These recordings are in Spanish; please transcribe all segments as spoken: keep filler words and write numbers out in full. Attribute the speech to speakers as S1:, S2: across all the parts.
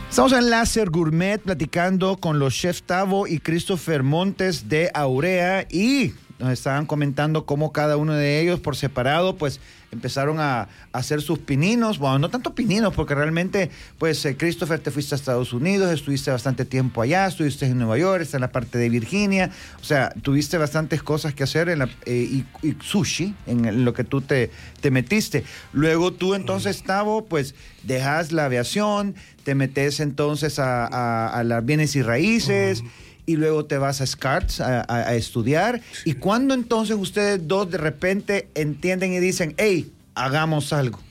S1: Estamos en Láser Gourmet platicando con los chefs Tavo y Christopher Montes de Aurea, y nos estaban comentando cómo cada uno de ellos por separado pues empezaron a, a hacer sus pininos. Bueno, no tanto pininos, porque realmente pues eh, Christopher, te fuiste a Estados Unidos, estuviste bastante tiempo allá, estuviste en Nueva York, está en la parte de Virginia, o sea, tuviste bastantes cosas que hacer en la, eh, y, y sushi en lo que tú te, te metiste. Luego tú entonces, Tavo, pues dejas la aviación, te metes entonces a, a, a las bienes y raíces, uh-huh. y luego te vas a SCARTS a, a, a estudiar. Sí. ¿Y cuándo entonces ustedes dos de repente entienden y dicen, hey, hagamos algo?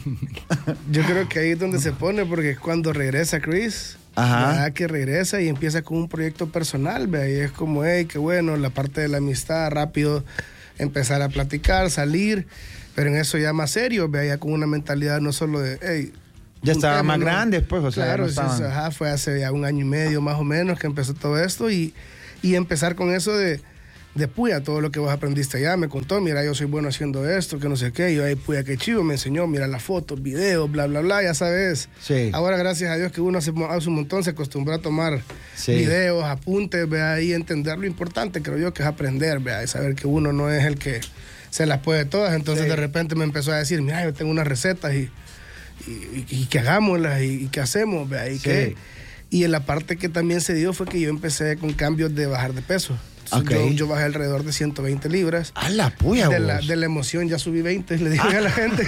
S2: Yo creo que ahí es donde se pone, porque cuando regresa Chris, ¿verdad? Que regresa y empieza con un proyecto personal, ¿verdad? Y es como, hey, qué bueno, la parte de la amistad, rápido empezar a platicar, salir, pero en eso ya más serio, ¿verdad? Ya con una mentalidad no solo de, hey,
S1: ya estaba más grande, pues, o sea,
S2: claro,
S1: no estaban...
S2: sí, ajá, fue hace ya un año y medio más o menos que empezó todo esto, y, y empezar con eso de, de puya, todo lo que vos aprendiste allá, me contó, mira, yo soy bueno haciendo esto, que no sé qué, yo ahí puya, qué chivo, me enseñó, mira las fotos, videos, bla, bla, bla, ya sabes.
S1: Sí.
S2: Ahora, gracias a Dios que uno hace, hace un montón, se acostumbró a tomar sí. videos, apuntes, vea, y entender lo importante, creo yo, que es aprender, vea, y saber que uno no es el que se las puede todas. Entonces, sí. de repente me empezó a decir, mira, yo tengo unas recetas y Y, y, y que hagámoslas y, y que hacemos, ¿verdad? Y, sí. que, y en la parte que también se dio fue que yo empecé con cambios de bajar de peso. Okay. Yo, yo bajé alrededor de ciento veinte libras.
S1: ¡A la puya,
S2: de la, de la emoción ya subí veinte, le dije ah. a la gente.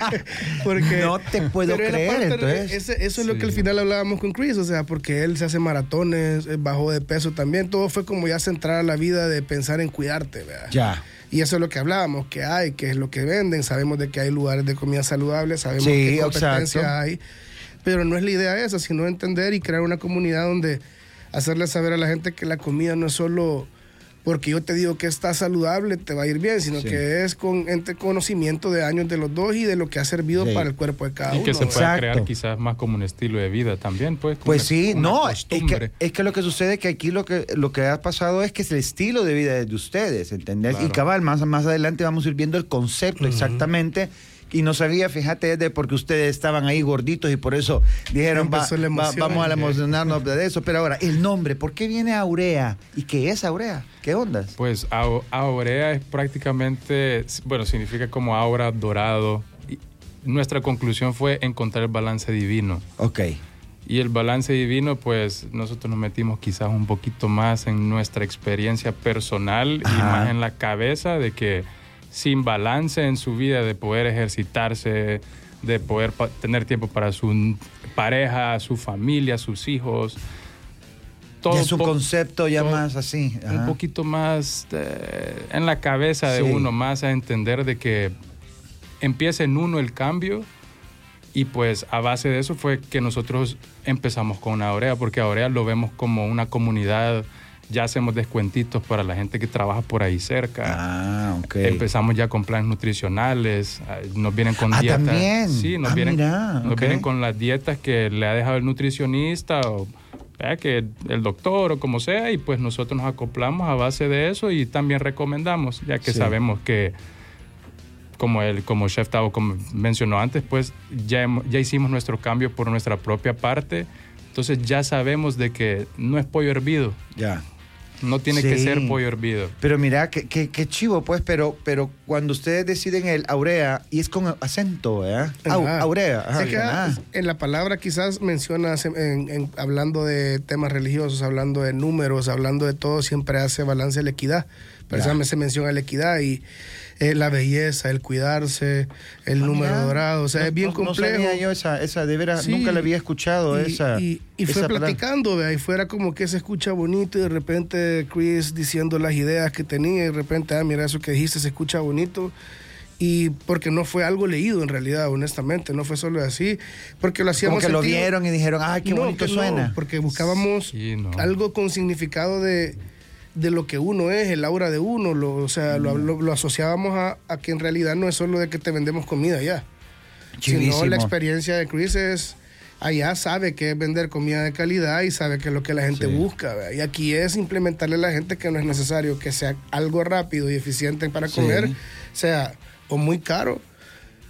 S2: Porque,
S1: no te puedo creer, parte, entonces.
S2: Ese, eso es sí. lo que al final hablábamos con Chris, o sea, porque él se hace maratones, bajó de peso también. Todo fue como ya centrar a la vida de pensar en cuidarte, ¿verdad?
S1: Ya.
S2: Y eso es lo que hablábamos, que hay, que es lo que venden. Sabemos de que hay lugares de comida saludable, sabemos
S1: sí,
S2: qué competencias
S1: exacto.
S2: hay. Pero no es la idea esa, sino entender y crear una comunidad donde hacerle saber a la gente que la comida no es solo porque yo te digo que está saludable, te va a ir bien, sino sí. que es con entre conocimiento de años de los dos y de lo que ha servido sí. para el cuerpo de cada
S3: y
S2: uno.
S3: Y que se pueda
S1: Exacto.
S3: crear quizás más como un estilo de vida también, pues.
S1: Pues
S3: una,
S1: sí,
S3: una
S1: no, es que, es que lo que sucede es que aquí lo que, lo que ha pasado es que es el estilo de vida de ustedes, ¿entendés? Claro. Y cabal, más, más adelante vamos a ir viendo el concepto uh-huh. exactamente. Y no sabía, fíjate, de porque ustedes estaban ahí gorditos y por eso dijeron, va, va, vamos a emocionarnos de eso. Pero ahora, el nombre, ¿por qué viene Aurea? ¿Y qué es Aurea? ¿Qué ondas?
S3: Pues Aurea es prácticamente, bueno, significa como aura, dorado. Y nuestra conclusión fue encontrar el balance divino.
S1: Ok.
S3: Y el balance divino, pues nosotros nos metimos quizás un poquito más en nuestra experiencia personal Ajá. y más en la cabeza de que sin balance en su vida, de poder ejercitarse, de poder pa- tener tiempo para su pareja, su familia, sus hijos.
S1: Todo es un po- concepto ya
S3: todo,
S1: más así. Ajá.
S3: Un poquito más eh, en la cabeza de sí. uno, más a entender de que empieza en uno el cambio. Y pues a base de eso fue que nosotros empezamos con Aurea, porque Aurea lo vemos como una comunidad. Ya hacemos descuentitos para la gente que trabaja por ahí cerca.
S1: Ah, ok.
S3: Empezamos ya con planes nutricionales. Nos vienen con
S1: ah,
S3: dietas.
S1: ¿también?
S3: Sí, nos,
S1: ah,
S3: vienen,
S1: mira,
S3: nos
S1: okay.
S3: vienen con las dietas que le ha dejado el nutricionista o eh, que el doctor o como sea. Y pues nosotros nos acoplamos a base de eso y también recomendamos, ya que sí. sabemos que, como el como Chef Tavo como mencionó antes, pues ya, ya hicimos nuestro cambio por nuestra propia parte. Entonces ya sabemos de que no es pollo hervido.
S1: Ya.
S3: No tiene sí. que ser pollo hervido.
S1: Pero mira, qué, qué, qué chivo, pues, pero, pero cuando ustedes deciden el Aurea, y es con acento, ¿eh? Au, Aurea. Ajá,
S2: se queda, en la palabra quizás mencionas, en, en, hablando de temas religiosos, hablando de números, hablando de todo, siempre hace balance la equidad. Precisamente se menciona la equidad y eh, la belleza, el cuidarse, el ah, número mira. dorado, o sea, no, es bien no, complejo.
S1: No sabía yo esa, esa de veras,
S2: sí,
S1: nunca la había escuchado
S2: y,
S1: esa.
S2: Y, y fue
S1: esa
S2: platicando, vea, y fuera como que se escucha bonito y de repente Chris diciendo las ideas que tenía y de repente, ah, mira, eso que dijiste se escucha bonito. Y porque no fue algo leído en realidad, honestamente, no fue solo así, porque lo hacíamos...
S1: Como que sentido, lo vieron y dijeron, ah, qué
S2: no,
S1: bonito
S2: que
S1: suena.
S2: No, porque buscábamos sí, no. algo con significado de... de lo que uno es, el aura de uno, lo, o sea, mm. lo, lo, lo asociábamos a, a que en realidad no es solo de que te vendemos comida ya, Chivísimo. sino la experiencia de Chris es, allá sabe que es vender comida de calidad y sabe que es lo que la gente sí. busca, ¿verdad? Y aquí es implementarle a la gente que no es necesario que sea algo rápido y eficiente para comer, sí. sea o muy caro,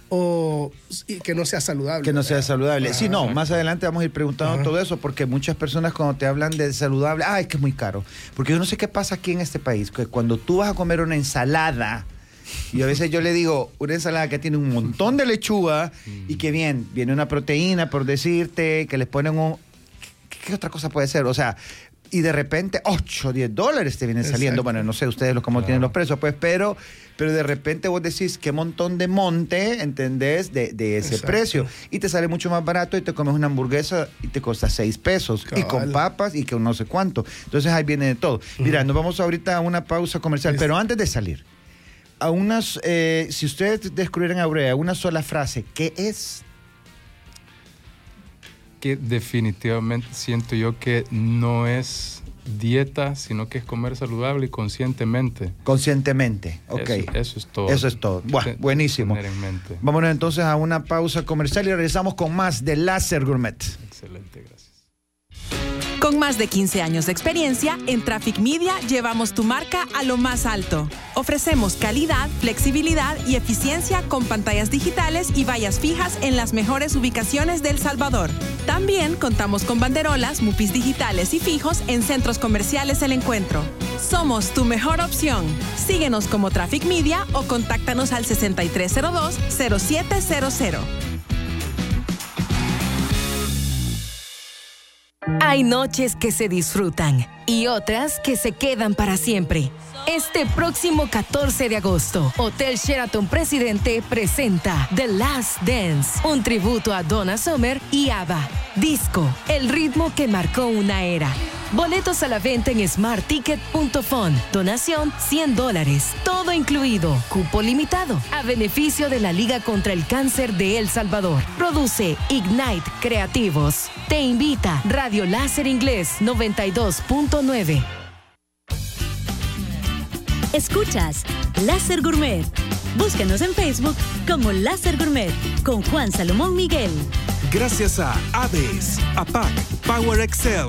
S2: o y que no sea saludable.
S1: Que no sea saludable.
S2: Ajá.
S1: Sí, no, más adelante vamos a ir preguntando Ajá. todo eso, porque muchas personas cuando te hablan de saludable, ah, es que es muy caro. Porque yo no sé qué pasa aquí en este país, que cuando tú vas a comer una ensalada, y a veces yo le digo, una ensalada que tiene un montón de lechuga, y que bien, viene una proteína, por decirte, que les ponen un... ¿Qué, qué otra cosa puede ser? O sea... Y de repente, ocho, diez dólares te vienen Exacto. saliendo. Bueno, no sé ustedes los, cómo claro. tienen los precios, pues, pero, pero de repente vos decís qué montón de monte, ¿entendés? De, de ese Exacto. precio. Y te sale mucho más barato y te comes una hamburguesa y te cuesta seis pesos. Cabal. Y con papas y que no sé cuánto. Entonces ahí viene de todo. Uh-huh. Mira, nos vamos ahorita a una pausa comercial, sí. pero antes de salir, a unas, eh, si ustedes descubrieran Aurea, una sola frase, ¿qué es?
S3: Que definitivamente siento yo que no es dieta, sino que es comer saludable y conscientemente.
S1: Conscientemente, ok.
S3: Eso, eso es todo.
S1: Eso es todo. Bueno, buenísimo.
S3: Tener en mente.
S1: Vámonos entonces a una pausa comercial y regresamos con más de Láser Gourmet.
S3: Excelente, gracias.
S4: Con más de quince años de experiencia, en Traffic Media llevamos tu marca a lo más alto. Ofrecemos calidad, flexibilidad y eficiencia con pantallas digitales y vallas fijas en las mejores ubicaciones de El Salvador. También contamos con banderolas, mupis digitales y fijos en centros comerciales El Encuentro. Somos tu mejor opción. Síguenos como Traffic Media o contáctanos al sesenta y tres cero dos, cero siete cero cero.
S5: Hay noches que se disfrutan y otras que se quedan para siempre. Este próximo catorce de agosto, Hotel Sheraton Presidente presenta The Last Dance, un tributo a Donna Summer y ABBA. Disco, el ritmo que marcó una era. Boletos a la venta en smart ticket punto fun. Donación cien dólares. Todo incluido. Cupo limitado. A beneficio de la Liga contra el Cáncer de El Salvador. Produce Ignite Creativos. Te invita Radio Láser Inglés noventa y dos punto nueve.
S6: Escuchas Láser Gourmet. Búscanos en Facebook como Láser Gourmet con Juan Salomón Miguel.
S7: Gracias a Aves, A P A C, Power Excel.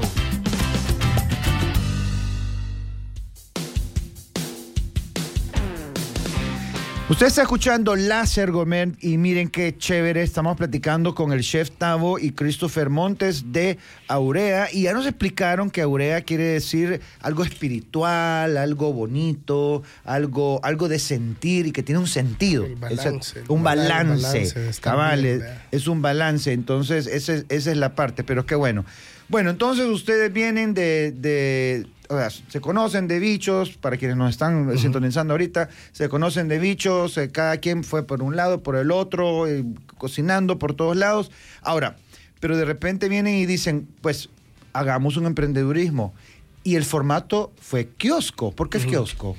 S1: Usted está escuchando Láser Gourmet y miren qué chévere, estamos platicando con el chef Tavo y Christopher Montes de Aurea y ya nos explicaron que Aurea quiere decir algo espiritual, algo bonito, algo, algo de sentir y que tiene un sentido.
S2: El balance.
S1: Es un balance,
S2: balance
S1: cabal, es un balance, entonces ese, esa es la parte, pero qué bueno. Bueno, entonces ustedes vienen de... de o sea, se conocen de bichos, para quienes nos están uh-huh. sintonizando ahorita, se conocen de bichos, eh, cada quien fue por un lado, por el otro, eh, cocinando por todos lados. Ahora, pero de repente vienen y dicen, pues, hagamos un emprendedurismo. Y el formato fue kiosco. ¿Por qué uh-huh. es kiosco?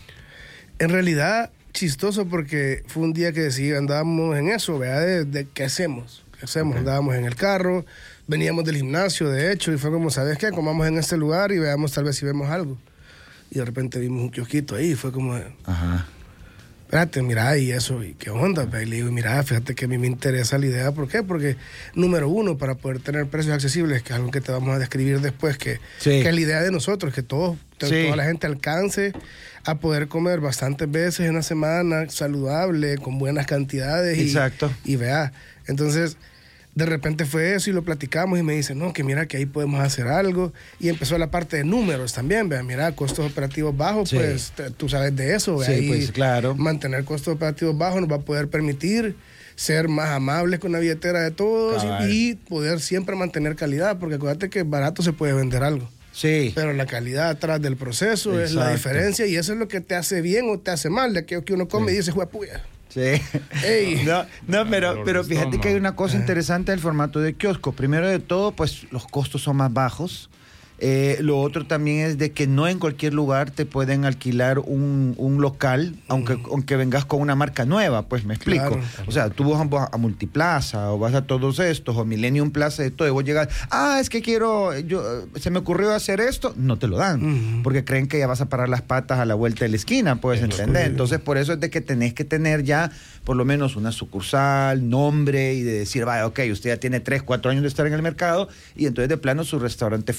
S2: En realidad, chistoso porque fue un día que decidí, andábamos en eso, ¿verdad? De, de qué hacemos, qué hacemos, okay. Andábamos en el carro, veníamos del gimnasio, de hecho, y fue como, ¿sabes qué? Comamos en este lugar y veamos tal vez si vemos algo. Y de repente vimos un kiosquito ahí y fue como,
S1: ajá.
S2: Espérate, mira, y eso, ¿y qué onda? Y le digo, mira, fíjate que a mí me interesa la idea. ¿Por qué? Porque, número uno, para poder tener precios accesibles, que es algo que te vamos a describir después, que, sí. que es la idea de nosotros, que todos, sí. toda la gente alcance a poder comer bastantes veces en una semana, saludable, con buenas cantidades.
S1: Exacto.
S2: Y, y vea, entonces... De repente fue eso y lo platicamos y me dice, no, que mira que ahí podemos hacer algo. Y empezó la parte de números también, vea, mira, costos operativos bajos, sí. pues te, tú sabes de eso. Vea,
S1: sí, pues claro.
S2: Mantener costos operativos bajos nos va a poder permitir ser más amables con la billetera de todos y, y poder siempre mantener calidad, porque acuérdate que barato se puede vender algo.
S1: Sí.
S2: Pero la calidad atrás del proceso Exacto. es la diferencia y eso es lo que te hace bien o te hace mal, de aquello que uno come sí. y dice, juepuya.
S1: Sí. Ey. No, no, pero, pero fíjate que hay una cosa interesante del formato de kiosco. Primero de todo, pues los costos son más bajos. Eh, lo otro también es de que no en cualquier lugar te pueden alquilar un, un local, aunque, mm. aunque vengas con una marca nueva, pues me explico. Claro. O sea, tú vas a, a Multiplaza o vas a todos estos, o Millennium Plaza y todo, y vos llegas, ah, es que quiero, yo se me ocurrió hacer esto, no te lo dan, mm. porque creen que ya vas a parar las patas a la vuelta de la esquina, puedes es entender. Entonces, por eso es de que tenés que tener ya por lo menos una sucursal, nombre, y de decir, vaya, ok, usted ya tiene tres, cuatro años de estar en el mercado, y entonces de plano su restaurante funciona.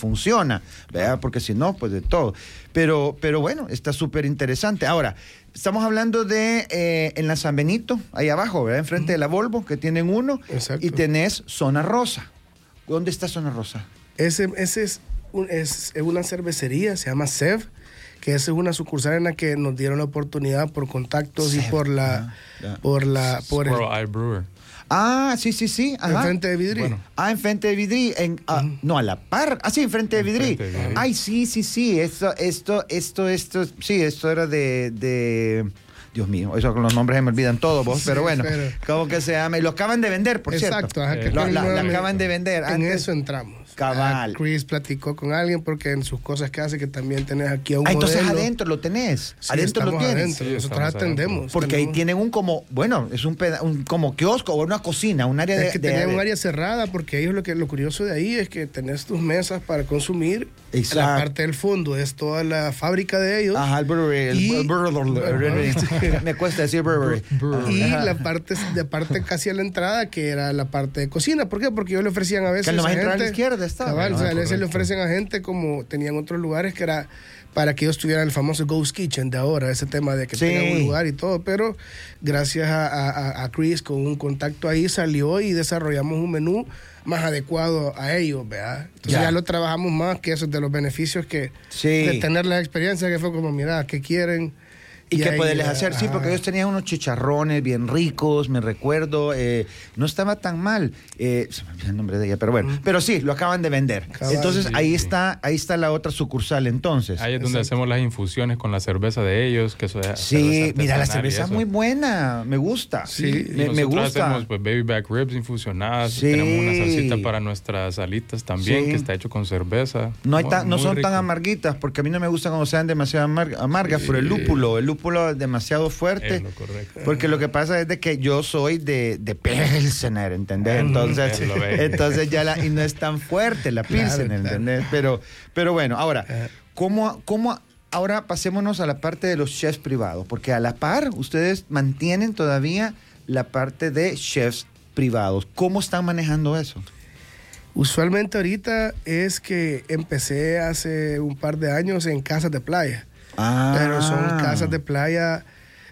S1: persona, ¿verdad? Porque si no, pues de todo. Pero, pero bueno, está súper interesante. Ahora, estamos hablando de eh, en la San Benito, ahí abajo, ¿verdad? Enfrente uh-huh. de la Volvo, que tienen uno.
S2: Exacto.
S1: Y tenés Zona Rosa. ¿Dónde está Zona Rosa?
S2: Ese, ese es, un, es una cervecería, se llama Sev, que esa es una sucursal en la que nos dieron la oportunidad por contactos Sev. y por la... Ah, yeah. por la por el,
S3: Eye Brewer.
S1: Ah, sí, sí, sí. Ajá.
S2: Enfrente de Vidri. Bueno.
S1: Ah, enfrente de Vidri. En, uh, uh-huh. No, a la par. Ah, sí, enfrente de Vidri. De Vidri. Ay, sí, sí, sí. Esto, esto, esto, esto. Sí, esto era de... de... Dios mío, eso con los nombres se me olvidan todos, vos, sí, pero bueno, pero... ¿cómo que se llama? Y lo acaban de vender, por
S2: Exacto,
S1: cierto.
S2: Exacto.
S1: Eh, la, la, la acaban de vender.
S2: En Antes... eso entramos.
S1: Cabal.
S2: Ah, Chris platicó con alguien porque en sus cosas que hace que también tenés aquí a un
S1: ah, entonces
S2: modelo.
S1: adentro lo tenés.
S2: Sí,
S1: adentro lo tienes.
S2: Adentro. Sí, nosotros atendemos.
S1: Adentro. Porque
S2: tenemos...
S1: ahí tienen un como, bueno, es un, peda- un como kiosco o una cocina, un área
S2: es
S1: de...
S2: Es que
S1: de,
S2: tenían
S1: de...
S2: un área cerrada porque ellos lo que lo curioso de ahí es que tenés tus mesas para consumir.
S1: Exacto.
S2: La parte del fondo es toda la fábrica de ellos.
S1: Ajá, el brewery.
S2: Y...
S1: El brewery. Me cuesta decir brewery.
S2: Y Ajá. la parte de parte casi a la entrada, que era la parte de cocina. ¿Por qué? Porque ellos le ofrecían a veces
S1: que no
S2: a
S1: gente...
S2: gente...
S1: a la izquierda está.
S2: Cabal, no, o sea, a veces le ofrecen a gente como tenían otros lugares que era para que ellos tuvieran el famoso Ghost Kitchen de ahora, ese tema de que sí. tengan un lugar y todo, pero gracias a, a, a Chris con un contacto ahí salió y desarrollamos un menú más adecuado a ellos, ¿verdad? Entonces ya, ya lo trabajamos más, que eso es de los beneficios que
S1: sí.
S2: de tener la experiencia, que fue como, mira, ¿qué quieren?
S1: ¿Y, y qué poderles hacer? Sí, porque ellos tenían unos chicharrones bien ricos, me recuerdo. Eh, no estaba tan mal. Eh, se me olvidó el nombre de ella, pero bueno. Mm. Pero sí, lo acaban de vender. Cabal, entonces, sí, ahí sí. está ahí está la otra sucursal, entonces.
S3: Ahí es donde Exacto. hacemos las infusiones con la cerveza de ellos. Que eso es
S1: sí, mira, la cerveza es muy buena. Me gusta.
S2: Sí,
S1: me, me gusta.
S3: hacemos pues, baby back ribs infusionadas. Sí. Tenemos una salsita para nuestras alitas también, sí. que está hecho con cerveza.
S1: No, hay ta- no son rico. tan amarguitas, porque a mí no me gusta cuando sean demasiado amar- amargas, sí. pero el lúpulo, el lúpulo demasiado fuerte,
S3: es lo correcto.
S1: Porque lo que pasa es de que yo soy de, de Pilsener, ¿entendés? Entonces, entonces ya la, y no es tan fuerte la Pilsener, claro, ¿entendés? Claro. Pero, pero bueno, ahora, ¿cómo, cómo ahora pasémonos a la parte de los chefs privados? Porque a la par, ustedes mantienen todavía la parte de chefs privados. ¿Cómo están manejando eso?
S2: Usualmente ahorita es que empecé hace un par de años en casas de playa. Ah. Pero son casas de playa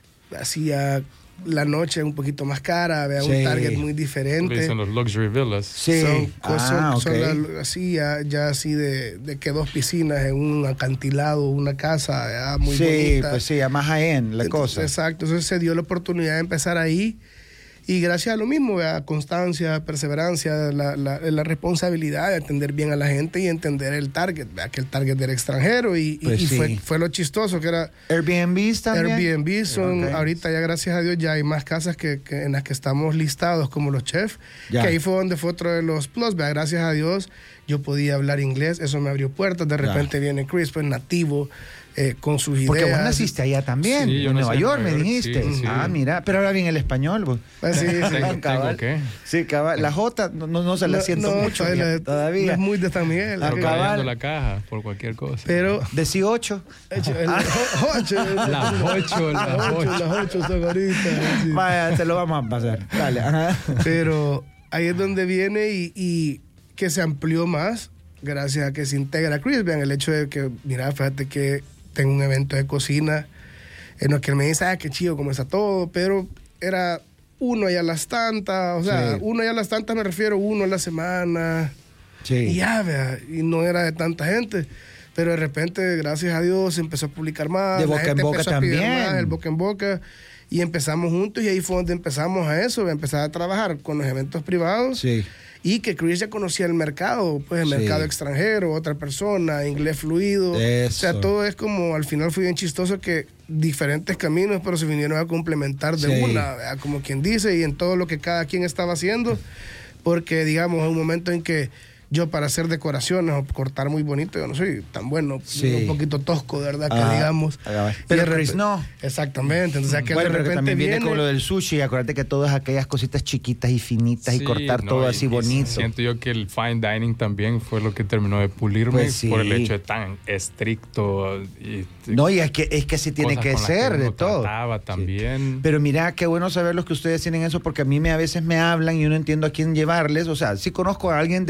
S2: así a la noche un poquito más cara, vea, sí. un target muy diferente.
S3: Son los luxury villas.
S2: Sí. Son, ah, son, okay. son la, así ya, ya así de, de que dos piscinas en un acantilado, una casa ya, muy
S1: sí,
S2: bonita.
S1: Sí, pues sí, a más high-end la
S2: Entonces,
S1: cosa.
S2: Exacto, entonces se dio la oportunidad de empezar ahí. Y gracias a lo mismo, a constancia, perseverancia, la, la, la responsabilidad de atender bien a la gente y entender el target, ¿verdad? Que el target era extranjero y, pues y, sí. y fue, fue lo chistoso que era...
S1: Airbnb también.
S2: Airbnb son, okay. ahorita ya gracias a Dios ya hay más casas que, que en las que estamos listados como los chefs, ya. que ahí fue donde fue otro de los plus, ¿verdad? Gracias a Dios yo podía hablar inglés, eso me abrió puertas, de repente ya. viene Chris, pues nativo, Eh, con sus ideas.
S1: Porque vos naciste allá también,
S3: sí,
S1: en Nueva York,
S3: Nueva
S1: me
S3: York,
S1: dijiste.
S3: Sí, sí.
S1: Ah, mira, pero ahora bien el español, vos.
S2: Pues sí, sí.
S3: Tengo, tengo que.
S1: Sí, cabal. La J no, no, no se la
S2: no,
S1: siento
S2: no,
S1: mucho
S2: todavía. La,
S1: todavía.
S2: No es muy de San Miguel.
S3: Pero cabal la caja por cualquier cosa.
S2: Pero
S1: dieciocho.
S2: Las ocho.
S3: Las ocho, las ocho.
S2: Las ocho son ahorita. Sí.
S1: Vaya, te lo vamos a pasar. Dale. Ajá.
S2: Pero ahí es donde viene y, y que se amplió más gracias a que se integra Chris. Vean el hecho de que, mira, fíjate que tengo un evento de cocina en el que él me dice, ah, qué chido cómo está todo, pero era uno y a las tantas, o sea, sí. uno y a las tantas me refiero uno a la semana, sí. y ya, vea, y no era de tanta gente, pero de repente, gracias a Dios, se empezó a publicar más,
S1: de
S2: la
S1: boca
S2: gente
S1: en boca
S2: empezó
S1: también,
S2: a pedir más, el boca en boca, y empezamos juntos, y ahí fue donde empezamos a eso, a empezar a trabajar con los eventos privados,
S1: sí.
S2: y que Chris ya conocía el mercado, pues el sí. mercado extranjero, otra persona, inglés fluido. Eso. O sea, todo es como, al final fue bien chistoso que diferentes caminos, pero se vinieron a complementar de sí. una, ¿verdad? Como quien dice, y en todo lo que cada quien estaba haciendo, porque digamos, en un momento en que yo para hacer decoraciones o cortar muy bonito, yo no soy tan bueno, sí. un poquito tosco, ¿verdad?
S1: Ah,
S2: que digamos.
S1: Ah, pero
S2: repente,
S1: Chris no.
S2: Exactamente. Entonces, aquel
S1: bueno,
S2: de repente
S1: también viene,
S2: viene
S1: con lo del sushi. Acuérdate que todas aquellas cositas chiquitas y finitas sí, y cortar no, todo y, así y bonito.
S3: Siento yo que el fine dining también fue lo que terminó de pulirme pues sí. por el hecho de tan estricto. Y,
S1: no, y es que, es que así tiene que ser, que de todo.
S3: También.
S1: Sí. Pero mira, qué bueno saber los que ustedes tienen eso, porque a mí me, a veces me hablan y yo no entiendo a quién llevarles. O sea, sí conozco a alguien de, lo, de que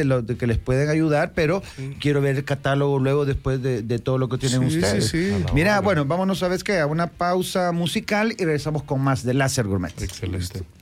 S1: que les pueden ayudar, pero sí. quiero ver el catálogo luego después de, de todo lo que tienen sí, ustedes. Sí, sí. Mira, bueno, vámonos, ¿sabes qué? A una pausa musical y regresamos con más de Láser Gourmet.
S3: Excelente.